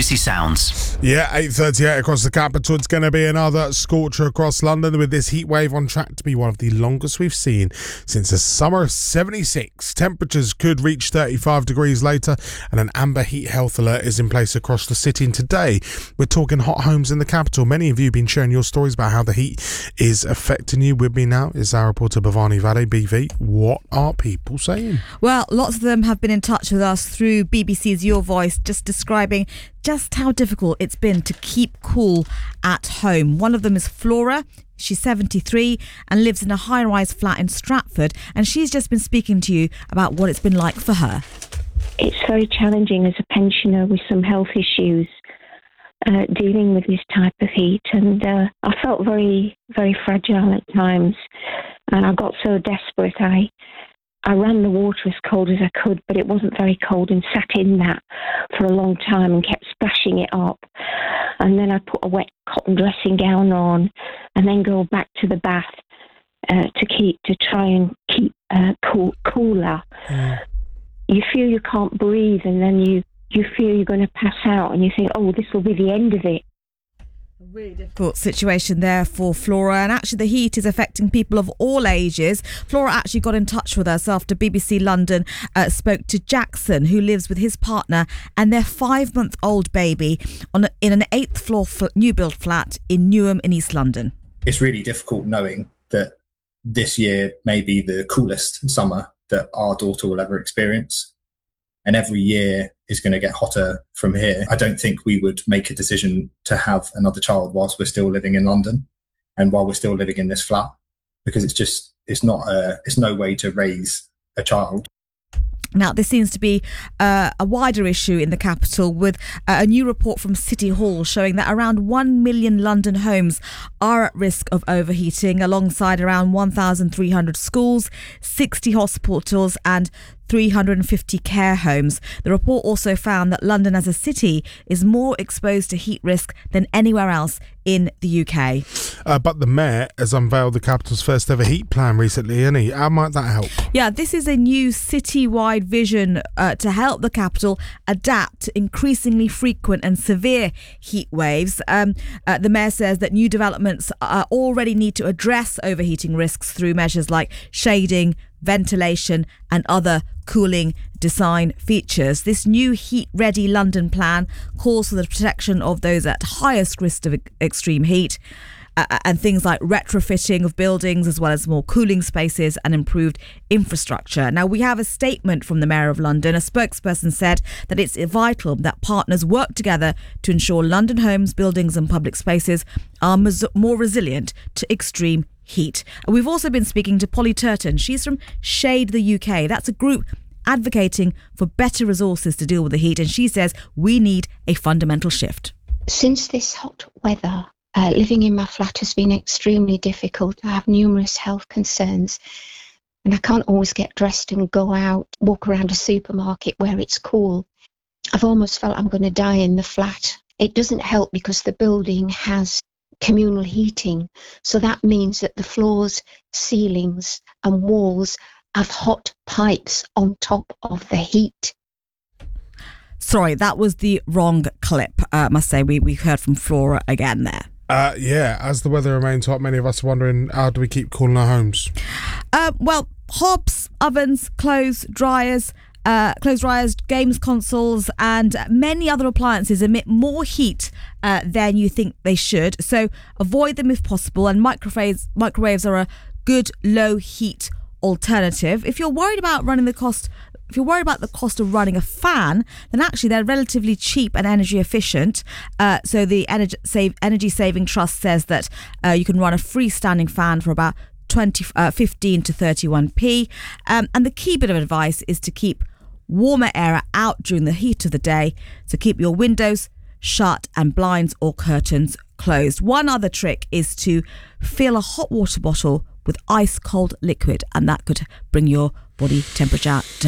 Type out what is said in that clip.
BBC Sounds. Yeah, 8:38 across the capital. It's going to be another scorcher across London, with this heat wave on track to be one of the longest we've seen since the summer of '76. Temperatures could reach 35 degrees later, and an amber heat health alert is in place across the city. And today, we're talking hot homes in the capital. Many of you have been sharing your stories about how the heat is affecting you. With me now is our reporter Bhavani Vade. BV, what are people saying? Well, lots of them have been in touch with us through BBC's Your Voice, just describing just how difficult it's been to keep cool at home. One of them is Flora. She's 73 and lives in a high-rise flat in Stratford, and she's just been speaking to you about what it's been like for her. It's very challenging as a pensioner with some health issues, dealing with this type of heat, and I felt very, very fragile at times, and I got so desperate. I ran the water as cold as I could, but it wasn't very cold, and sat in that for a long time and kept splashing it up. And then I put a wet cotton dressing gown on, and then go back to the bath to try and keep cooler. You feel you can't breathe, and then you feel you're going to pass out, and you think, oh, this will be the end of it. A really difficult situation there for Flora, and actually the heat is affecting people of all ages. Flora actually got in touch with us after BBC London spoke to Jackson, who lives with his partner and their 5-month-old baby in an 8th floor new build flat in Newham in East London. It's really difficult knowing that this year may be the coolest summer that our daughter will ever experience. And every year is going to get hotter from here. I don't think we would make a decision to have another child whilst we're still living in London and while we're still living in this flat, because it's no way to raise a child. Now, this seems to be a wider issue in the capital, with a new report from City Hall showing that around 1 million London homes are at risk of overheating, alongside around 1,300 schools, 60 hospitals and 350 care homes. The report also found that London as a city is more exposed to heat risk than anywhere else in the UK. But the Mayor has unveiled the capital's first ever heat plan recently, hasn't he? How might that help? Yeah, this is a new city-wide vision to help the capital adapt to increasingly frequent and severe heat waves. The Mayor says that new developments already need to address overheating risks through measures like shading, ventilation and other cooling design features. This new heat-ready London plan calls for the protection of those at highest risk of extreme heat, and things like retrofitting of buildings, as well as more cooling spaces and improved infrastructure. Now, we have a statement from the Mayor of London. A spokesperson said that it's vital that partners work together to ensure London homes, buildings and public spaces are more resilient to extreme heat. We've also been speaking to Polly Turton. She's from Shade the UK. That's a group advocating for better resources to deal with the heat, and she says we need a fundamental shift. Since this hot weather, living in my flat has been extremely difficult. I have numerous health concerns, and I can't always get dressed and go out, walk around a supermarket where it's cool. I've almost felt I'm going to die in the flat. It doesn't help because the building has communal heating, so that means that the floors, ceilings and walls have hot pipes on top of the heat. Sorry, that was the wrong clip. I must say, we heard from Flora again there. Yeah, as the weather remains hot, many of us are wondering, how do we keep cool in our homes? Well, hobs, ovens, clothes dryers, games consoles and many other appliances emit more heat than you think they should. So avoid them if possible, and microwaves are a good low heat alternative. If you're worried about the cost of running a fan, then actually they're relatively cheap and energy efficient. So the Energy Saving Trust says that you can run a freestanding fan for about 15 to 31p. And the key bit of advice is to keep warmer air out during the heat of the day. So keep your windows shut and blinds or curtains closed. One other trick is to fill a hot water bottle with ice cold liquid, and that could bring your body temperature